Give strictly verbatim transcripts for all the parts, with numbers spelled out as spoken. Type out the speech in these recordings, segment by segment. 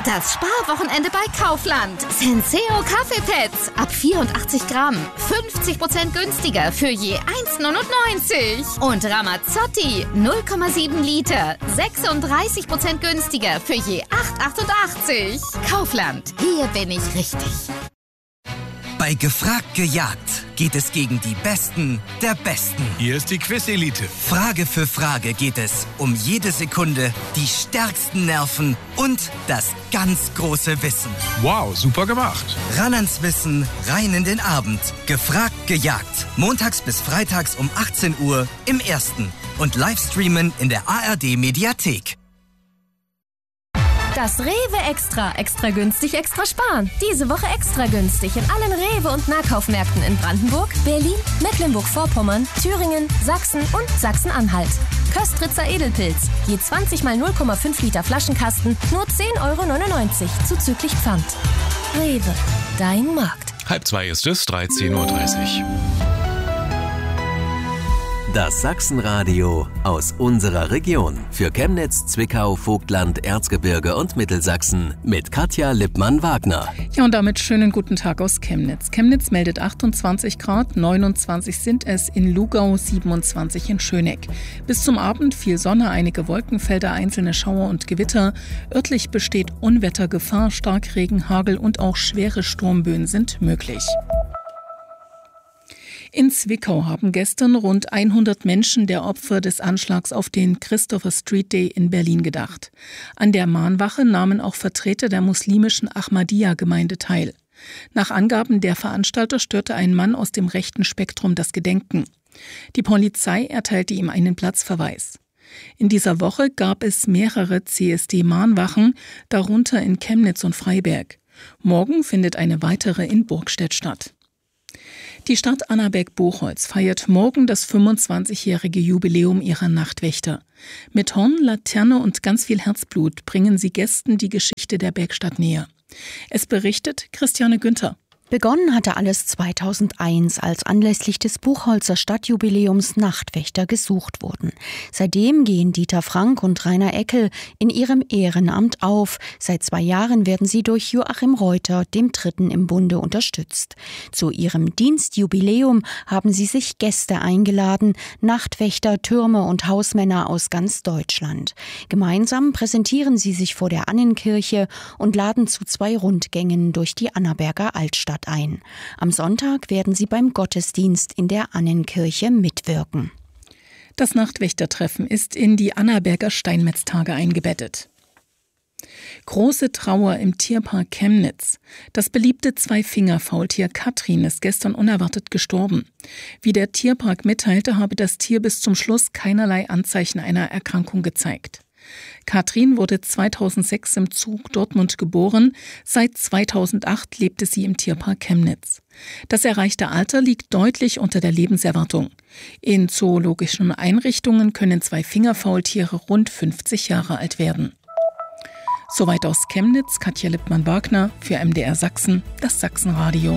Das Sparwochenende bei Kaufland. Senseo Kaffeepads ab vierundachtzig Gramm. fünfzig Prozent günstiger für je eins neunundneunzig. Und Ramazzotti null Komma sieben Liter. sechsunddreißig Prozent günstiger für je acht achtundachtzig. Kaufland. Hier bin ich richtig. Bei Gefragt gejagt geht es gegen die Besten der Besten. Hier ist die Quiz-Elite. Frage für Frage geht es um jede Sekunde, die stärksten Nerven und das ganz große Wissen. Wow, super gemacht. Ran ans Wissen, rein in den Abend. Gefragt gejagt. Montags bis freitags um achtzehn Uhr im Ersten. Und Livestreamen in der A R D-Mediathek. Das Rewe Extra. Extra günstig, extra sparen. Diese Woche extra günstig in allen Rewe- und Nahkaufmärkten in Brandenburg, Berlin, Mecklenburg-Vorpommern, Thüringen, Sachsen und Sachsen-Anhalt. Köstritzer Edelpilz. Je zwanzig mal null Komma fünf Liter Flaschenkasten. Nur zehn Euro neunundneunzig. Zuzüglich Pfand. Rewe. Dein Markt. Halb zwei ist es, dreizehn Uhr dreißig. Das Sachsenradio aus unserer Region. Für Chemnitz, Zwickau, Vogtland, Erzgebirge und Mittelsachsen mit Katja Lippmann-Wagner. Ja, und damit schönen guten Tag aus Chemnitz. Chemnitz meldet achtundzwanzig Grad, neunundzwanzig sind es in Lugau, siebenundzwanzig in Schöneck. Bis zum Abend viel Sonne, einige Wolkenfelder, einzelne Schauer und Gewitter. Örtlich besteht Unwettergefahr, Starkregen, Hagel und auch schwere Sturmböen sind möglich. In Zwickau haben gestern rund hundert Menschen der Opfer des Anschlags auf den Christopher Street Day in Berlin gedacht. An der Mahnwache nahmen auch Vertreter der muslimischen Ahmadiyya-Gemeinde teil. Nach Angaben der Veranstalter störte ein Mann aus dem rechten Spektrum das Gedenken. Die Polizei erteilte ihm einen Platzverweis. In dieser Woche gab es mehrere C S D-Mahnwachen, darunter in Chemnitz und Freiberg. Morgen findet eine weitere in Burgstedt statt. Die Stadt Annaberg-Buchholz feiert morgen das fünfundzwanzigjährige Jubiläum ihrer Nachtwächter. Mit Horn, Laterne und ganz viel Herzblut bringen sie Gästen die Geschichte der Bergstadt näher. Es berichtet Christiane Günther. Begonnen hatte alles zweitausendeins, als anlässlich des Buchholzer Stadtjubiläums Nachtwächter gesucht wurden. Seitdem gehen Dieter Frank und Rainer Eckel in ihrem Ehrenamt auf. Seit zwei Jahren werden sie durch Joachim Reuter, dem Dritten im Bunde, unterstützt. Zu ihrem Dienstjubiläum haben sie sich Gäste eingeladen, Nachtwächter, Türmer und Hausmänner aus ganz Deutschland. Gemeinsam präsentieren sie sich vor der Annenkirche und laden zu zwei Rundgängen durch die Annaberger Altstadt ein. Am Sonntag werden sie beim Gottesdienst in der Annenkirche mitwirken. Das Nachtwächtertreffen ist in die Annaberger Steinmetztage eingebettet. Große Trauer im Tierpark Chemnitz. Das beliebte Zwei-Finger-Faultier Katrin ist gestern unerwartet gestorben. Wie der Tierpark mitteilte, habe das Tier bis zum Schluss keinerlei Anzeichen einer Erkrankung gezeigt. Katrin wurde zweitausendsechs im Zug Dortmund geboren. Seit zweitausendacht lebte sie im Tierpark Chemnitz. Das erreichte Alter liegt deutlich unter der Lebenserwartung. In zoologischen Einrichtungen können Zwei-Finger-Faultiere rund fünfzig Jahre alt werden. Soweit aus Chemnitz, Katja Lippmann-Wagner für M D R Sachsen, das Sachsenradio.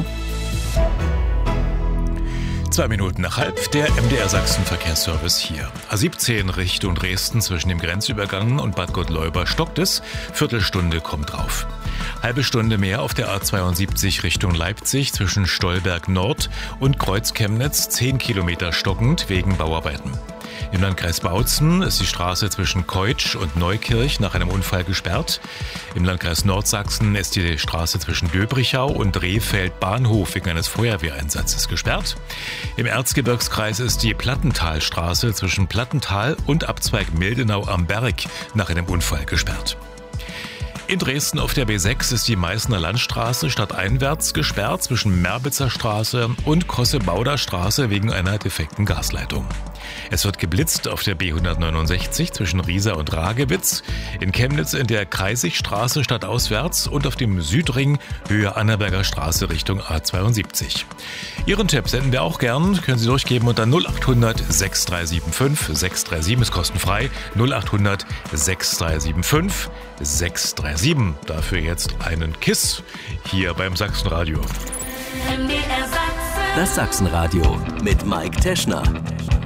Zwei Minuten nach halb, der M D R Sachsen Verkehrsservice hier. A siebzehn Richtung Dresden zwischen dem Grenzübergang und Bad Gottleuba stockt es. Viertelstunde kommt drauf. Halbe Stunde mehr auf der A zweiundsiebzig Richtung Leipzig zwischen Stolberg Nord und Kreuz Chemnitz. Zehn Kilometer stockend wegen Bauarbeiten. Im Landkreis Bautzen ist die Straße zwischen Keutsch und Neukirch nach einem Unfall gesperrt. Im Landkreis Nordsachsen ist die Straße zwischen Döbrichau und Rehfeld Bahnhof wegen eines Feuerwehreinsatzes gesperrt. Im Erzgebirgskreis ist die Plattentalstraße zwischen Plattental und Abzweig Mildenau am Berg nach einem Unfall gesperrt. In Dresden auf der B sechs ist die Meißner Landstraße stadteinwärts gesperrt zwischen Merbitzer Straße und Kossebauder Straße wegen einer defekten Gasleitung. Es wird geblitzt auf der B hundertneunundsechzig zwischen Riesa und Ragewitz, in Chemnitz in der Kreisigstraße stadtauswärts und auf dem Südring Höhe Annaberger Straße Richtung A zweiundsiebzig. Ihren Tipp senden wir auch gern, können Sie durchgeben unter null achthundert sechs drei sieben fünf sechs drei sieben, ist kostenfrei, null achthundert sechs drei sieben fünf sechs drei sieben. Dafür jetzt einen Kiss hier beim Sachsenradio. Das Sachsenradio mit Mike Teschner.